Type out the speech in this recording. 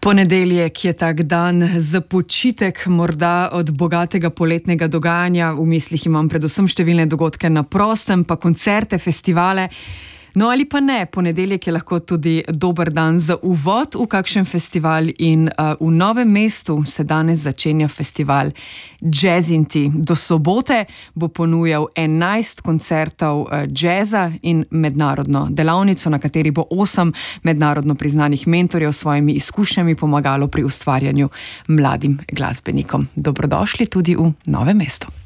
Ponedeljek je tak dan za počitek, morda od bogatega poletnega dogajanja. V mislih imam predvsem številne dogodke na prostem, pa koncerte, festivale. No ali pa ne, ponedeljek je lahko tudi dober dan za uvod v kakšen festival in v Novem mestu se danes začenja festival Jazzinti. Do sobote bo ponujal 11 koncertov jazza in mednarodno delavnico, na kateri bo 8 mednarodno priznanih mentorjev s svojimi izkušnjami pomagalo pri ustvarjanju mladim glasbenikom. Dobrodošli tudi v Novem mestu.